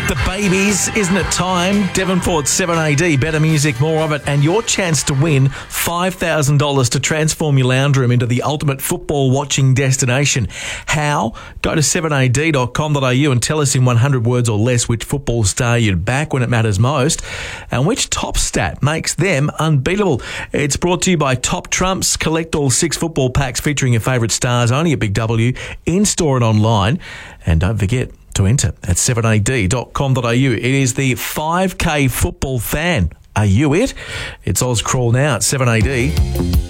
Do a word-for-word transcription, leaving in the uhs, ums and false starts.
The Babies, isn't it time? Devonport seven A D, better music, more of it, and your chance to win five thousand dollars to transform your lounge room into the ultimate football watching destination. How? Go to seven a d dot com dot a u and tell us in one hundred words or less which football star you'd back when it matters most and which top stat makes them unbeatable. It's brought to you by Top Trumps. Collect all six football packs featuring your favourite stars only at Big W, in-store and online. And don't forget to enter at seven a d dot com dot a u. It is the five K football fan. Are you it? It's Oz Crawl now at seven A D.